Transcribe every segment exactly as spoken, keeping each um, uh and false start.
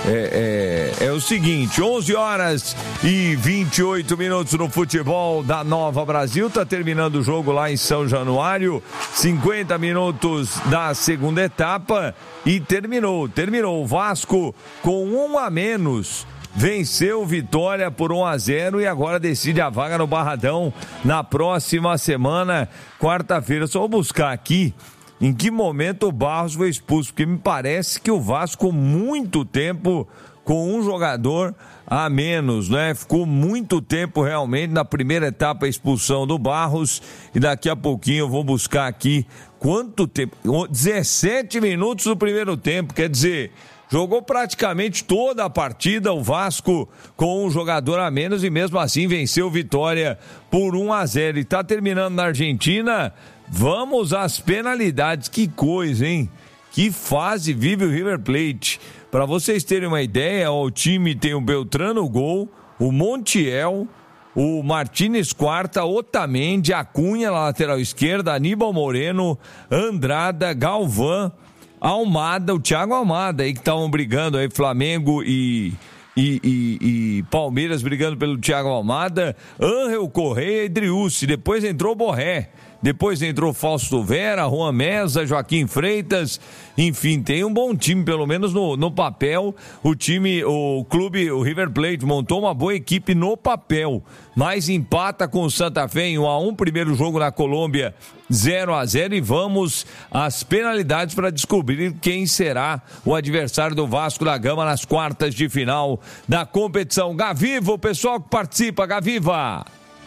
é, é, é o seguinte, onze horas e vinte e oito minutos no futebol da Nova Brasil, tá terminando o jogo lá em São Januário, cinquenta minutos da segunda etapa e terminou, terminou o Vasco com um a menos, venceu Vitória por um a zero e agora decide a vaga no Barradão na próxima semana, quarta-feira. Só vou buscar aqui em que momento o Barros foi expulso, porque me parece que o Vasco muito tempo com um jogador a menos, né? Ficou muito tempo realmente na primeira etapa a expulsão do Barros e daqui a pouquinho eu vou buscar aqui quanto tempo, dezessete minutos do primeiro tempo, quer dizer, jogou praticamente toda a partida o Vasco com um jogador a menos e mesmo assim venceu Vitória por um a zero e tá terminando na Argentina. Vamos às penalidades, que coisa, hein? Que fase vive o River Plate. Para vocês terem uma ideia, ó, o time tem o Beltrano no gol, o Montiel, o Martínez Quarta, Otamendi, Acunha na lateral esquerda, Aníbal Moreno, Andrada, Galvão, Almada, o Thiago Almada aí que estavam brigando aí, Flamengo e... E, e, e Palmeiras brigando pelo Thiago Almada, Ángel Correia e Driussi, depois entrou Borré, depois entrou Fausto Vera, Juan Mesa, Joaquim Freitas, enfim, tem um bom time, pelo menos no, no papel, o time, o clube, o River Plate montou uma boa equipe no papel, mas empata com o Santa Fé em um a um, primeiro jogo na Colômbia, zero a zero e vamos às penalidades para descobrir quem será o adversário do Vasco da Gama nas quartas de final da competição. Gaviva, o pessoal que participa, Gaviva.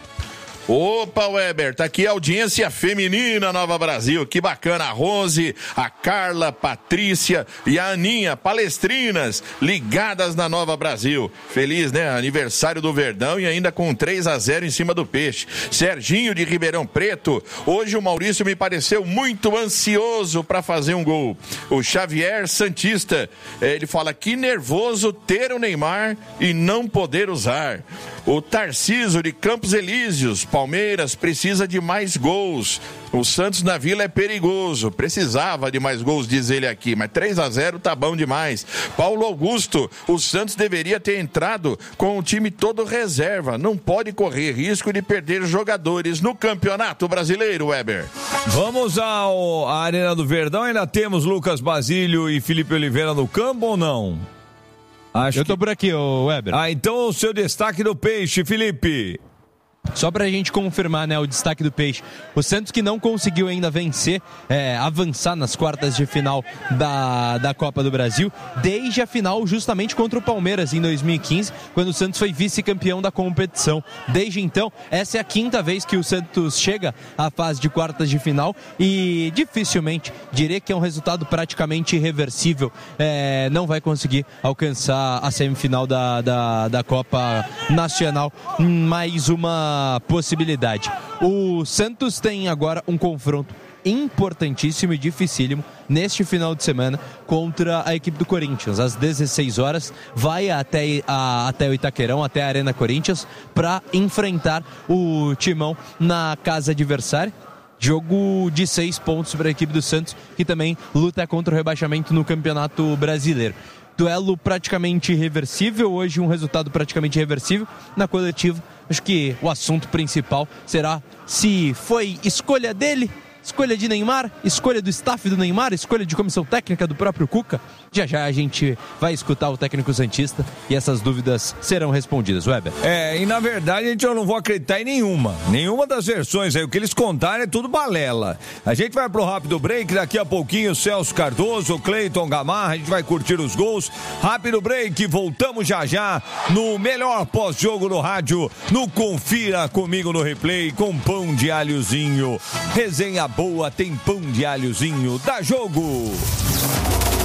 Opa, Weber, tá aqui a audiência feminina Nova Brasil, que bacana, a Rose, a Carla, Patrícia e a Aninha, palestrinas, ligadas na Nova Brasil. Feliz, né? Aniversário do Verdão e ainda com três a zero em cima do Peixe. Serginho de Ribeirão Preto, hoje o Maurício me pareceu muito ansioso para fazer um gol. O Xavier Santista, ele fala que nervoso ter o Neymar e não poder usar. O Tarciso de Campos Elíseos, Palmeiras precisa de mais gols. O Santos na Vila é perigoso. Precisava de mais gols, diz ele aqui, mas três a zero tá bom demais. Paulo Augusto, o Santos deveria ter entrado com o time todo reserva. Não pode correr risco de perder jogadores no Campeonato Brasileiro, Weber. Vamos ao, à Arena do Verdão. Ainda temos Lucas Basílio e Felipe Oliveira no campo ou não? Acho Eu tô que... por aqui, ô Weber. Ah, então o seu destaque do Peixe, Felipe. Só pra gente confirmar, né, o destaque do Peixe. O Santos que não conseguiu ainda vencer, é, avançar nas quartas de final da, da Copa do Brasil, desde a final justamente contra o Palmeiras em dois mil e quinze, quando o Santos foi vice-campeão da competição. Desde então, essa é a quinta vez que o Santos chega à fase de quartas de final e dificilmente, direi que é um resultado praticamente irreversível, é, não vai conseguir alcançar a semifinal da, da, da Copa Nacional. Mais uma possibilidade. O Santos tem agora um confronto importantíssimo e dificílimo neste final de semana contra a equipe do Corinthians. Às dezesseis horas vai até, a, até o Itaquerão, até a Arena Corinthians, para enfrentar o Timão na casa adversária. Jogo de seis pontos para a equipe do Santos, que também luta contra o rebaixamento no Campeonato Brasileiro. Duelo praticamente irreversível, hoje um resultado praticamente irreversível. Na coletiva, acho que o assunto principal será se foi escolha dele, escolha de Neymar, escolha do staff do Neymar, escolha de comissão técnica do próprio Cuca. Já já a gente vai escutar o técnico santista e essas dúvidas serão respondidas, Weber. É, e na verdade a gente eu não vou acreditar em nenhuma, nenhuma das versões aí, o que eles contaram é tudo balela. A gente vai pro rápido break, daqui a pouquinho o Celso Cardoso, o Cleiton Gamarra, a gente vai curtir os gols. Rápido break, voltamos já já no melhor pós-jogo no rádio, no Confira Comigo no Replay, com pão de alhozinho. Resenha boa, tem pão de alhozinho, dá jogo!